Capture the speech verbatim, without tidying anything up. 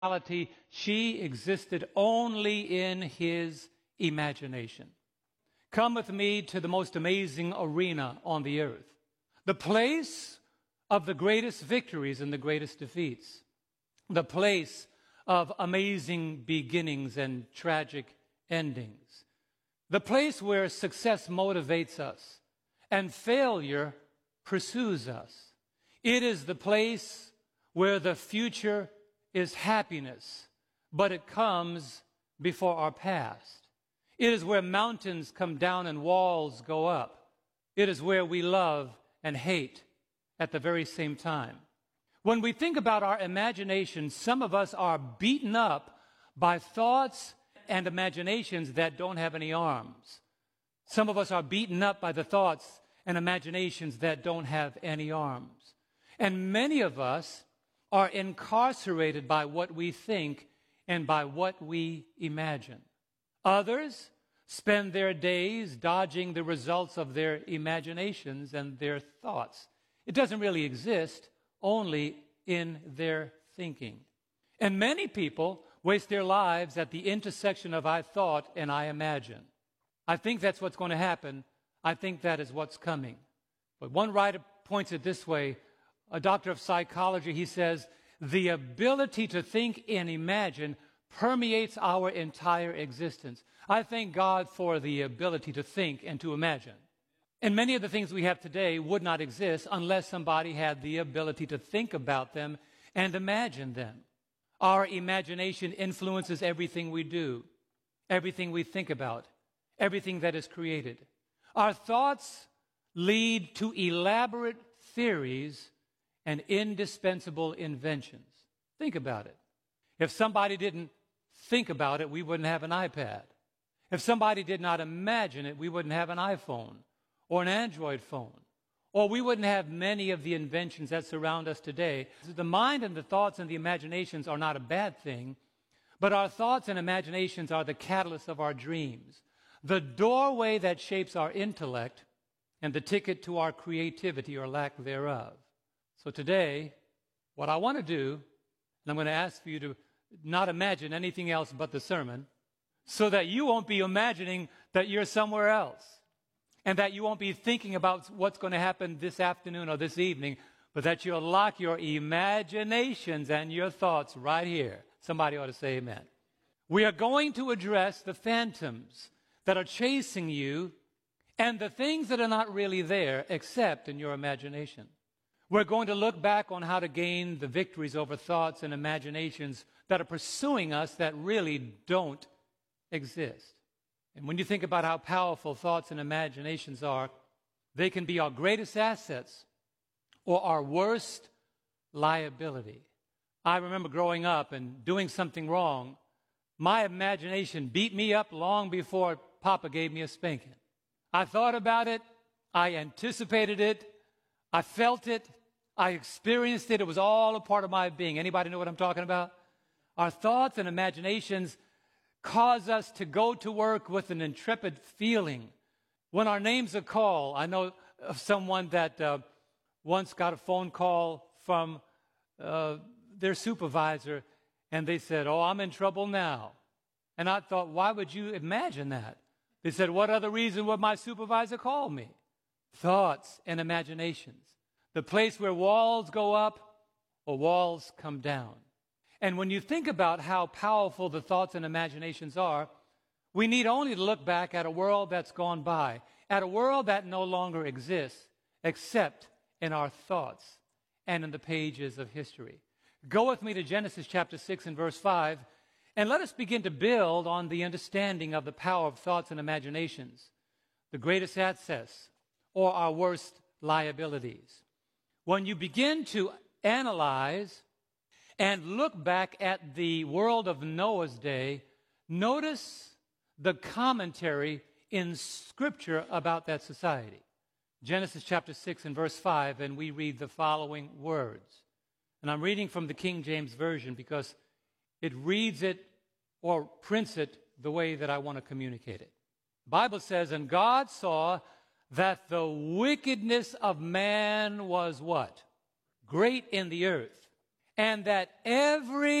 reality, she existed only in his imagination. Come with me to the most amazing arena on the earth, the place of the greatest victories and the greatest defeats, the place of amazing beginnings and tragic endings, the place where success motivates us and failure pursues us. It is the place where the future is happiness, but it comes before our past. It is where mountains come down and walls go up. It is where we love and hate at the very same time. When we think about our imagination, some of us are beaten up by thoughts and imaginations that don't have any arms. Some of us are beaten up by the thoughts and imaginations that don't have any arms. And many of us are incarcerated by what we think and by what we imagine. Others spend their days dodging the results of their imaginations and their thoughts. It doesn't really exist, only in their thinking. And many people waste their lives at the intersection of I thought and I imagine. I think that's what's going to happen. I think that is what's coming. But one writer points it this way, a doctor of psychology, he says, the ability to think and imagine permeates our entire existence. I thank God for the ability to think and to imagine. And many of the things we have today would not exist unless somebody had the ability to think about them and imagine them. Our imagination influences everything we do, everything we think about, everything that is created. Our thoughts lead to elaborate theories and indispensable inventions. Think about it. If somebody didn't think about it, we wouldn't have an iPad. If somebody did not imagine it, we wouldn't have an iPhone or an Android phone, or we wouldn't have many of the inventions that surround us today. The mind and the thoughts and the imaginations are not a bad thing, but our thoughts and imaginations are the catalyst of our dreams, the doorway that shapes our intellect, and the ticket to our creativity or lack thereof. So today, what I want to do, and I'm going to ask for you to not imagine anything else but the sermon, so that you won't be imagining that you're somewhere else, and that you won't be thinking about what's going to happen this afternoon or this evening, but that you'll lock your imaginations and your thoughts right here. Somebody ought to say amen. We are going to address the phantoms that are chasing you and the things that are not really there except in your imagination. We're going to look back on how to gain the victories over thoughts and imaginations that are pursuing us that really don't exist. And when you think about how powerful thoughts and imaginations are, they can be our greatest assets or our worst liability. I remember growing up and doing something wrong. My imagination beat me up long before Papa gave me a spanking. I thought about it. I anticipated it. I felt it. I experienced it. It was all a part of my being. Anybody know what I'm talking about? Our thoughts and imaginations cause us to go to work with an intrepid feeling. When our names are called, I know of someone that uh, once got a phone call from uh, their supervisor, and they said, "Oh, I'm in trouble now." And I thought, why would you imagine that? They said, what other reason would my supervisor call me? Thoughts and imaginations. The place where walls go up or walls come down. And when you think about how powerful the thoughts and imaginations are, we need only to look back at a world that's gone by, at a world that no longer exists, except in our thoughts and in the pages of history. Go with me to Genesis chapter six and verse five, and let us begin to build on the understanding of the power of thoughts and imaginations, the greatest assets or our worst liabilities. When you begin to analyze and look back at the world of Noah's day, notice the commentary in Scripture about that society. Genesis chapter six and verse five, and we read the following words. And I'm reading from the King James Version because it reads it or prints it the way that I want to communicate it. The Bible says, and God saw that the wickedness of man was what? Great in the earth, and that every